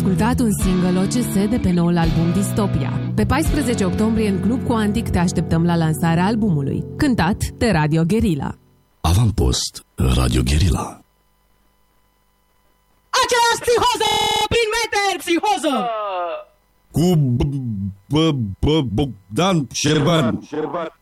ascultat un single OCS de pe noul album Distopia. Pe 14 octombrie în Club Quantic te așteptăm la lansarea albumului, cântat de Radio Guerilla. Avampost Radio Guerilla. Aceeași psihoză! Prin meter, psihoză! Cu Bogdan Șerban.